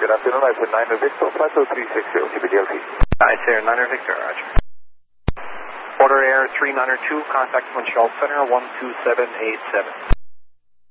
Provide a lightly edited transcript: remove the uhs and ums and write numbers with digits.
Good afternoon, I put 9 Victor, flight 0360, CBDLT. Hi, sir, 9 Victor, roger. Order Air 3902, contact Montreal Center 12787.